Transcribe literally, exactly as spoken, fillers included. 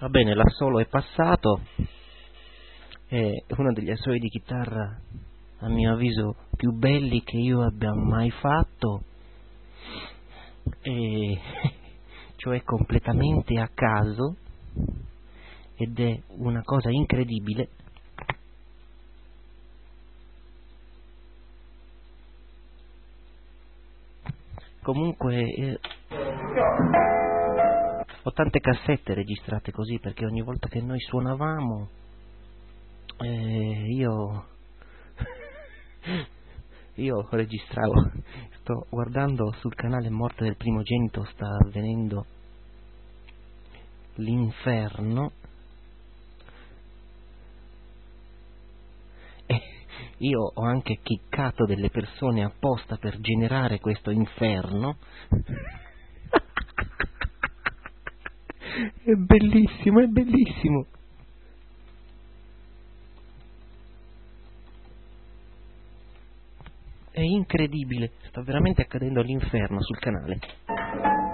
Va bene, l'assolo è passato, è uno degli assoli di chitarra, a mio avviso, più belli che io abbia mai fatto, e cioè completamente a caso, ed è una cosa incredibile. Comunque eh, ho tante cassette registrate così, perché ogni volta che noi suonavamo eh, io io registravo. Sto guardando sul canale Morte del Primogenito, sta avvenendo l'inferno, e io ho anche chiccato delle persone apposta per generare questo inferno. È bellissimo, è bellissimo. È incredibile, sta veramente accadendo l'inferno sul canale.